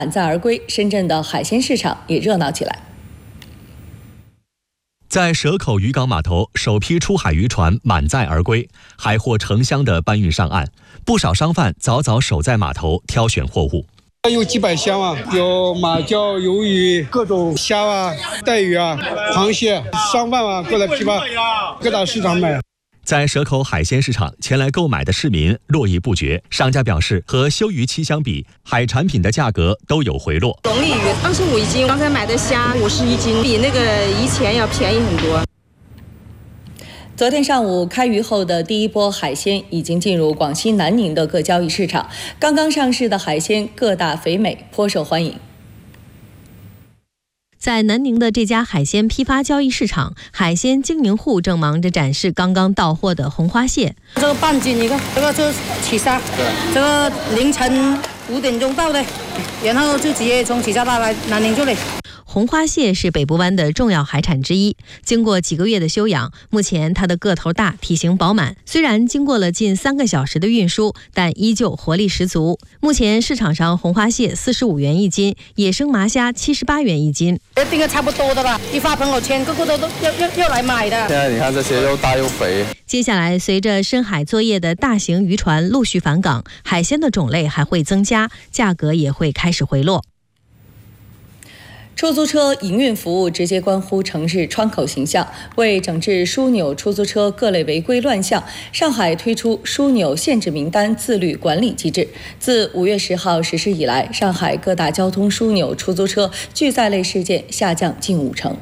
满载而归，深圳的海鲜市场也热闹起来。 在蛇口渔港码头，首批出海渔船满载而归，海货成箱的搬运上岸，不少商贩早早守在码头挑选货物。 有几百箱啊，有马鲛、鱿鱼、各种虾啊、带鱼啊、螃蟹，商贩啊过来批发，各大市场买。 在蛇口海鲜市场前来购买的市民络绎不绝，商家表示，和休渔期相比，海产品的价格都有回落。 龙利鱼25一斤，刚才买的虾50一斤，比那个以前要便宜很多。 昨天上午开渔后的第一波海鲜已经进入广西南宁的各交易市场，刚刚上市的海鲜个大肥美，颇受欢迎。 在南宁的这家海鲜批发交易市场，海鲜经营户正忙着展示刚刚到货的红花蟹。 这个半斤一个，这个是起沙，这个凌晨5点钟到的，然后就直接从起沙到来南宁这里。 红花蟹是北部湾的重要海产之一，经过几个月的休养，目前它的个头大，体型饱满。虽然经过了近3个小时的运输，但依旧活力十足。目前市场上红花蟹45元一斤，野生麻虾78元一斤。 这个差不多的吧，一发朋友圈，个个都要来买的。 现在你看这些又大又肥。 接下来，随着深海作业的大型渔船陆续返港，海鲜的种类还会增加，价格也会开始回落。 出租车营运服务直接关乎城市窗口形象。为整治枢纽出租车各类违规乱象，上海推出枢纽限制名单自律管理机制。自5月10号实施以来，上海各大交通枢纽出租车拒载类事件下降近50%。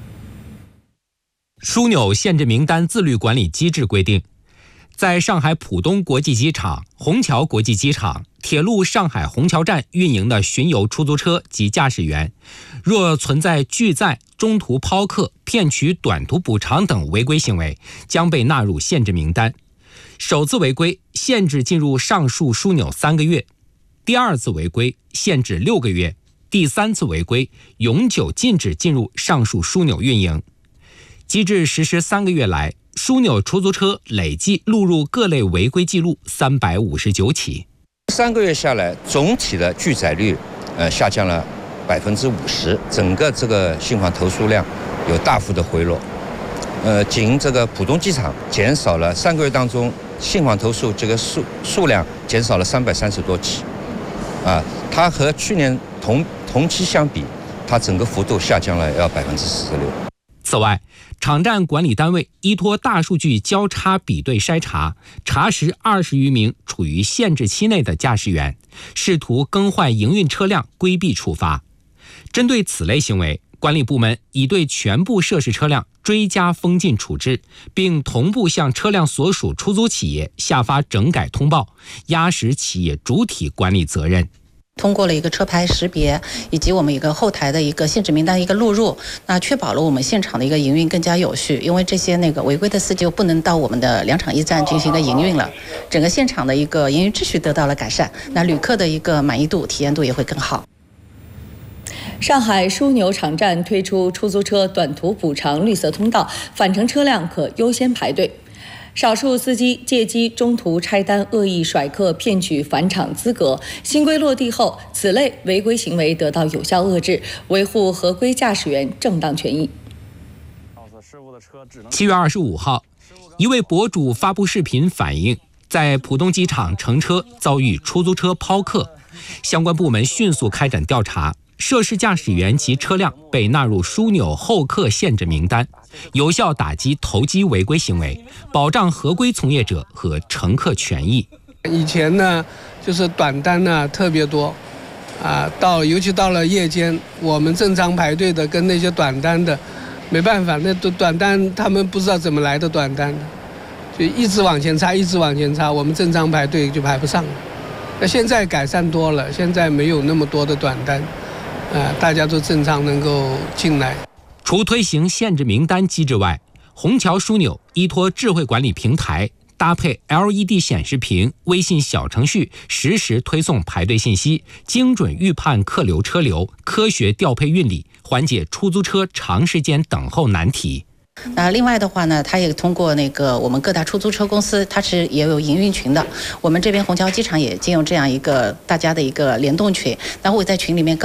枢纽限制名单自律管理机制规定，在上海浦东国际机场、虹桥国际机场、铁路上海虹桥站运营的巡游出租车及驾驶员，若存在拒载、中途抛客、骗取短途补偿等违规行为，将被纳入限制名单。首次违规，限制进入上述枢纽3个月；第二次违规，限制6个月；第3次违规，永久禁止进入上述枢纽运营。机制实施3个月来，枢纽出租车累计录入各类违规记录359起。 3个月下来，总体的拒载率下降了50%，整个这个信访投诉量有大幅的回落。仅这个浦东机场减少了3个月当中信访投诉这个数量减少了330多起，它和去年同期相比，它整个幅度下降了要46%。 此外，场站管理单位依托大数据交叉比对筛查，查实20余名处于限制期内的驾驶员试图更换营运车辆规避处罚。针对此类行为，管理部门已对全部涉事车辆追加封禁处置，并同步向车辆所属出租企业下发整改通报，压实企业主体管理责任。 通过了一个车牌识别，以及我们一个后台的一个限制名单一个录入，那确保了我们现场的一个营运更加有序。因为这些违规的司机就不能到我们的2场1站进行一个营运了，整个现场的一个营运秩序得到了改善，那旅客的一个满意度、体验度也会更好。 上海枢纽场站推出出租车短途补偿绿色通道，返程车辆可优先排队。少数司机借机中途拆单、恶意甩客、骗取返场资格。新规落地后，此类违规行为得到有效遏制，维护合规驾驶员正当权益。 7月25号，一位博主发布视频反映，在浦东机场乘车遭遇出租车抛客，相关部门迅速开展调查，涉事驾驶员及车辆被纳入枢纽候客限制名单，有效打击投机违规行为，保障合规从业者和乘客权益。 以前呢，就是短单呢特别多，尤其到了夜间，我们正常排队的跟那些短单的没办法，那短单他们不知道怎么来的短单，就一直往前插，一直往前插，我们正常排队就排不上了。那现在改善多了，现在没有那么多的短单。大家都正常能够进来。 除推行限制名单机制外，虹桥枢纽依托智慧管理平台，搭配 LED 显示屏、微信小程序，实时推送排队信息，精准预判客流车流，科学调配运力，缓解出租车长时间等候难题。 那另外的话呢，它也通过那个我们各大出租车公司，它是也有营运群的。我们这边虹桥机场也建有这样一个大家的一个联动群，然后我在群里面